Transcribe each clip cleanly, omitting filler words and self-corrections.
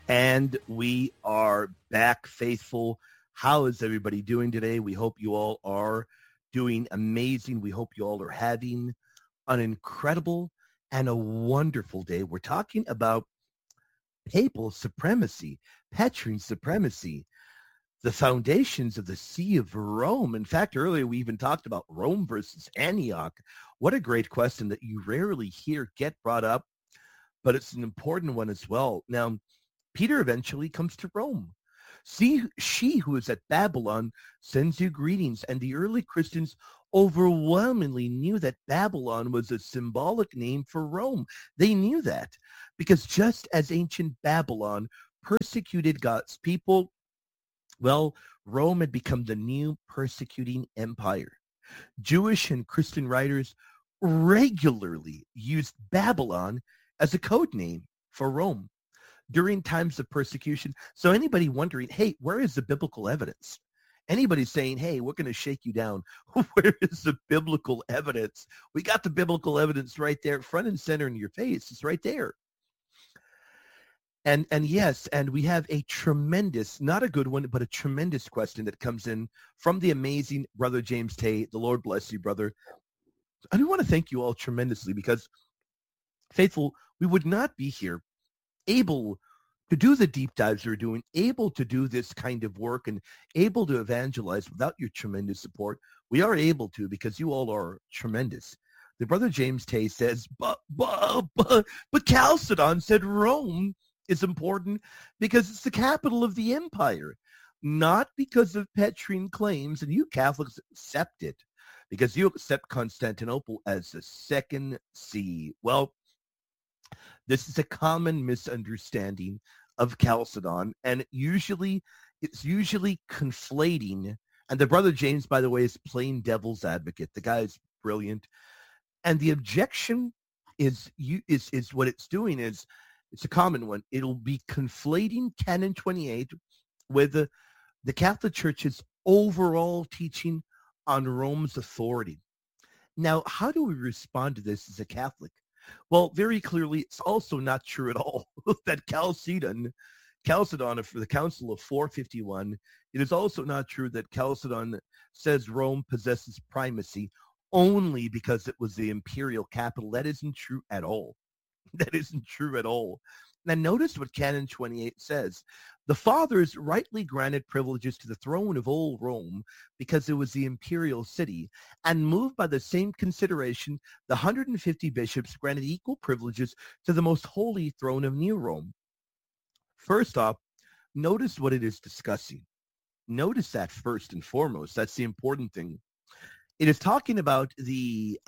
And we are back, faithful. How is everybody doing today? We hope you all are doing amazing. We hope you all are having an incredible and a wonderful day. We're talking about papal supremacy, Petrine supremacy, the foundations of the See of Rome. In fact, earlier we even talked about Rome versus Antioch. What a great question that you rarely hear get brought up, but it's an important one as well. Now, Peter eventually comes to Rome. See, she who is at Babylon sends you greetings. And the early Christians overwhelmingly knew that Babylon was a symbolic name for Rome. They knew that because just as ancient Babylon persecuted God's people, well, Rome had become the new persecuting empire. Jewish and Christian writers regularly used Babylon as a code name for Rome during times of persecution. So anybody wondering, hey, where is the biblical evidence? Anybody saying, hey, we're going to shake you down. Where is the biblical evidence? We got the biblical evidence right there, front and center in your face. It's right there. And yes, and we have a tremendous, not a good one, but a tremendous question that comes in from the amazing Brother James Tay. The Lord bless you, brother. I do want to thank you all tremendously because, faithful, we would not be here able to do the deep dives we're doing, able to do this kind of work and able to evangelize without your tremendous support. We are able to because you all are tremendous. The Brother James Tay says, but Chalcedon said Rome is important because it's the capital of the empire, not because of Petrine claims, and you Catholics accept it because you accept Constantinople as the second see. Well, this is a common misunderstanding of Chalcedon, and it's usually conflating. And the Brother James, by the way, is plain devil's advocate. The guy is brilliant, and the objection is what it's doing is it's a common one. It'll be conflating Canon 28 with the Catholic Church's overall teaching on Rome's authority. Now, how do we respond to this as a Catholic? Well, very clearly, it's also not true at all that Chalcedon for the Council of 451, it is also not true that Chalcedon says Rome possesses primacy only because it was the imperial capital. That isn't true at all. That isn't true at all. Now, notice what Canon 28 says. The fathers rightly granted privileges to the throne of old Rome because it was the imperial city, and moved by the same consideration, the 150 bishops granted equal privileges to the most holy throne of New Rome. First off, notice what it is discussing. Notice that first and foremost. That's the important thing. It is talking about the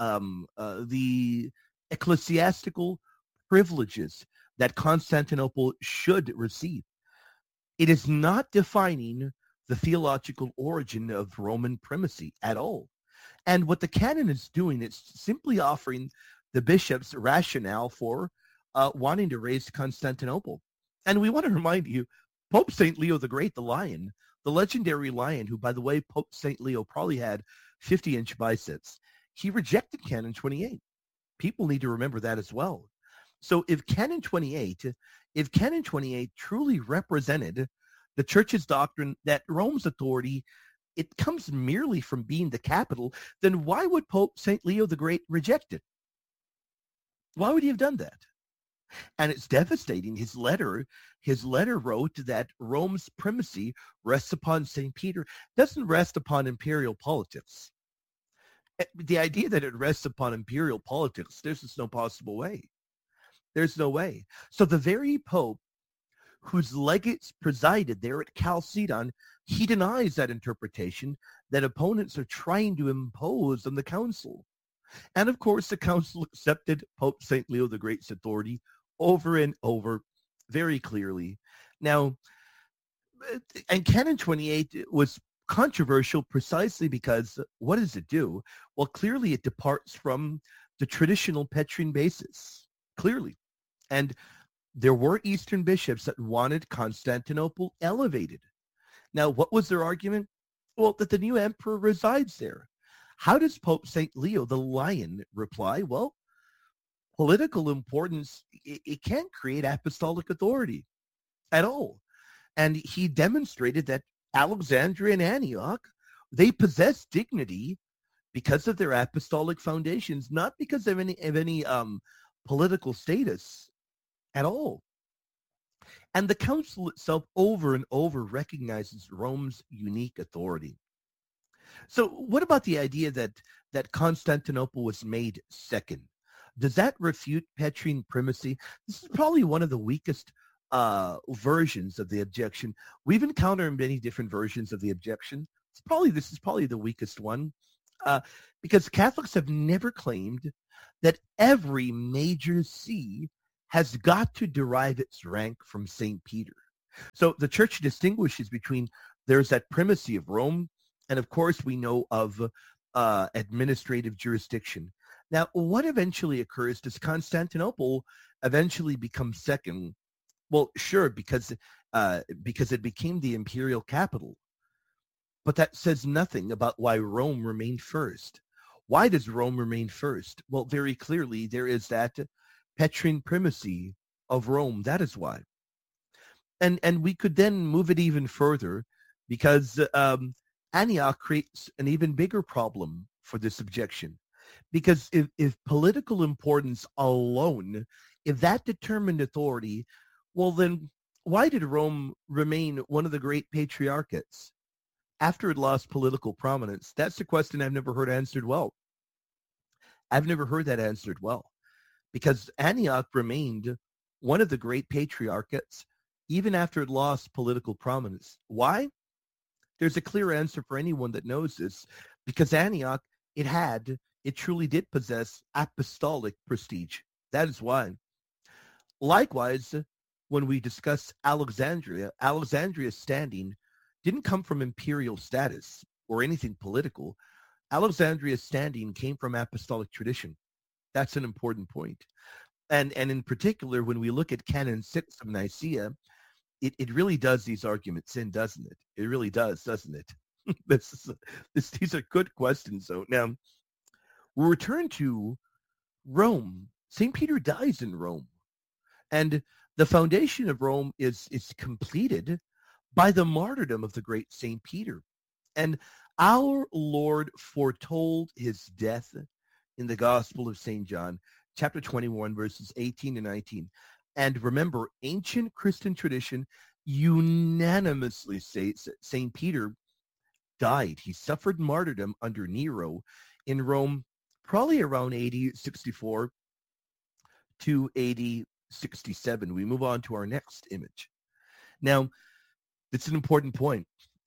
ecclesiastical privileges that Constantinople should receive. It is not defining the theological origin of Roman primacy at all. And what the canon is doing, it's simply offering the bishops rationale for wanting to raise Constantinople. And we want to remind you, Pope St. Leo the Great, the lion, the legendary lion, who, by the way, Pope St. Leo probably had 50-inch biceps, he rejected Canon 28. People need to remember that as well. So if Canon 28 truly represented the church's doctrine that Rome's authority, it comes merely from being the capital, then why would Pope St. Leo the Great reject it? Why would he have done that? And it's devastating. His letter wrote that Rome's primacy rests upon St. Peter, doesn't rest upon imperial politics. The idea that it rests upon imperial politics, there's just no possible way. There's no way. So the very Pope whose legates presided there at Chalcedon, he denies that interpretation that opponents are trying to impose on the council. And of course, the council accepted Pope St. Leo the Great's authority over and over very clearly. Now, and Canon 28 was controversial precisely because what does it do? Well, clearly it departs from the traditional Petrine basis, clearly. And there were Eastern bishops that wanted Constantinople elevated. Now, what was their argument? Well, that the new emperor resides there. How does Pope St. Leo the Lion reply? Well, political importance, it can't create apostolic authority. at all. And he demonstrated that Alexandria and Antioch, they possess dignity because of their apostolic foundations, not because of any political status at all. And the council itself over and over recognizes Rome's unique authority. So what about the idea that Constantinople was made second? Does that refute Petrine primacy? This is probably one of the weakest versions of the objection. We've encountered many different versions of the objection. This is probably the weakest one, because Catholics have never claimed that every major see has got to derive its rank from St. Peter. So the church distinguishes between there's that primacy of Rome, and of course we know of administrative jurisdiction. Now, what eventually occurs? Does Constantinople eventually become second? Well, sure, because it became the imperial capital. But that says nothing about why Rome remained first. Why does Rome remain first? Well, very clearly, there is that Petrine primacy of Rome. That is why. And we could then move it even further, because Antioch creates an even bigger problem for this objection. Because if political importance alone, if that determined authority, well then why did Rome remain one of the great patriarchates after it lost political prominence? That's a question I've never heard answered well. I've never heard that answered well, because Antioch remained one of the great patriarchates even after it lost political prominence. Why? There's a clear answer for anyone that knows this, because Antioch, it truly did possess apostolic prestige. That is why. Likewise, when we discuss Alexandria, Alexandria's standing didn't come from imperial status or anything political. Alexandria's standing came from apostolic tradition. That's an important point. And in particular, when we look at Canon 6 of Nicaea, it really does these arguments in, doesn't it? It really does, doesn't it? These are good questions. So now we'll return to Rome. St. Peter dies in Rome. And the foundation of Rome is completed by the martyrdom of the great St. Peter. And our Lord foretold his death in the Gospel of St. John, chapter 21, verses 18 to 19. And remember, ancient Christian tradition unanimously states that St. Peter died. He suffered martyrdom under Nero in Rome, probably around AD 64 to AD 67. We move on to our next image. Now, it's an important point.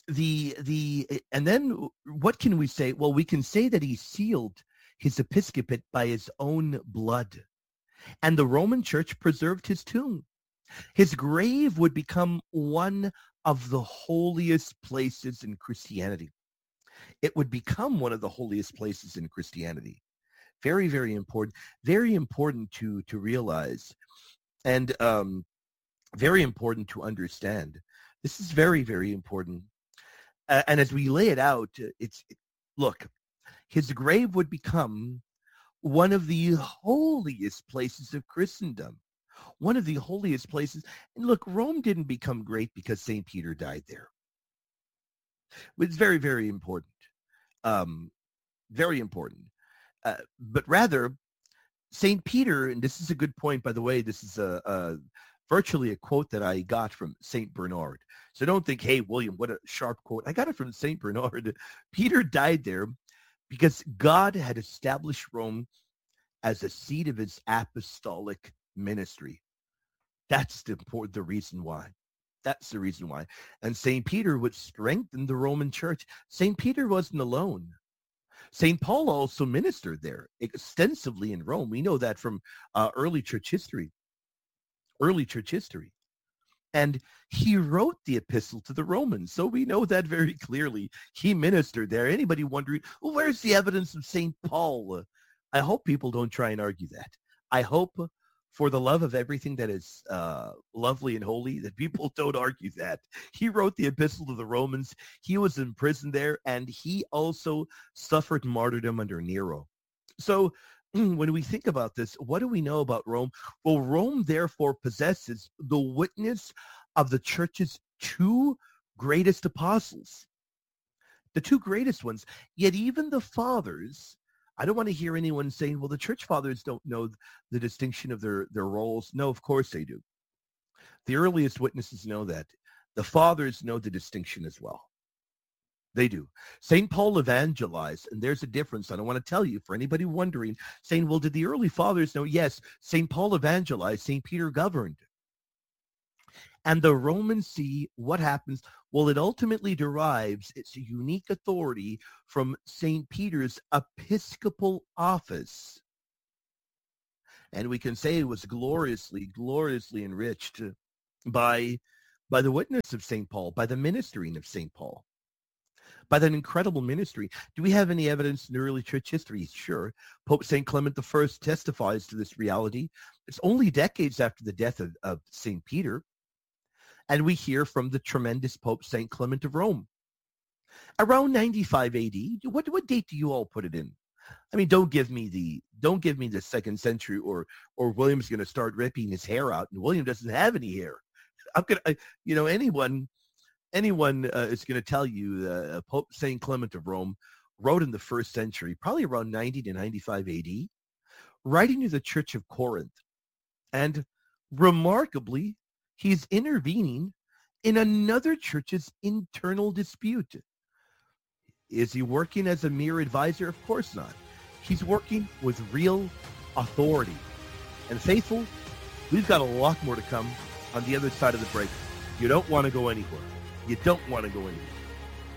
And then what can we say? Well, we can say that he sealed his episcopate by his own blood, and the Roman Church preserved his tomb. His grave would become one of the holiest places in Christianity. It would become one of the holiest places in Christianity. Very, very important. Very important to realize, and very important to understand. This is very, very important. And as we lay it out, look, his grave would become one of the holiest places of Christendom. One of the holiest places. And look, Rome didn't become great because St. Peter died there. It's very, very important. Very important. But rather, St. Peter, and this is a good point, by the way, this is virtually a quote that I got from St. Bernard. So don't think, hey, William, what a sharp quote. I got it from St. Bernard. Peter died there because God had established Rome as a seat of his apostolic ministry. That's the reason why. That's the reason why. And St. Peter would strengthen the Roman church. St. Peter wasn't alone. St. Paul also ministered there extensively in Rome. We know that from early church history. Early church history. And he wrote the epistle to the Romans. So we know that very clearly. He ministered there. Anybody wondering, well, where's the evidence of St. Paul? I hope people don't try and argue that. I hope, for the love of everything that is lovely and holy, that people don't argue that. He wrote the epistle to the Romans. He was in prison there, and he also suffered martyrdom under Nero. So when we think about this, what do we know about Rome? Well, Rome therefore possesses the witness of the church's two greatest apostles, the two greatest ones. Yet even the fathers, I don't want to hear anyone saying, well, the church fathers don't know the distinction of their roles. No, of course they do. The earliest witnesses know that. The fathers know the distinction as well. They do. St. Paul evangelized, and there's a difference. I don't want to tell you, for anybody wondering, saying, well, did the early fathers know? Yes, St. Paul evangelized, St. Peter governed. And the Roman See, what happens? Well, it ultimately derives its unique authority from St. Peter's episcopal office. And we can say it was gloriously enriched by the witness of St. Paul, by the ministering of St. Paul, by that incredible ministry. Do we have any evidence in early church history? Sure. Pope St. Clement I testifies to this reality. It's only decades after the death of St. Peter. And we hear from the tremendous Pope St. Clement of Rome. Around 95 AD, what date do you all put it in? I mean, don't give me the 2nd century or William's going to start ripping his hair out, and William doesn't have any hair. Anyone is going to tell you Pope St. Clement of Rome wrote in the 1st century, probably around 90 to 95 AD, writing to the Church of Corinth. And remarkably, he's intervening in another church's internal dispute. Is he working as a mere advisor? Of course not. He's working with real authority. And faithful, we've got a lot more to come on the other side of the break. You don't want to go anywhere. You don't want to go anywhere.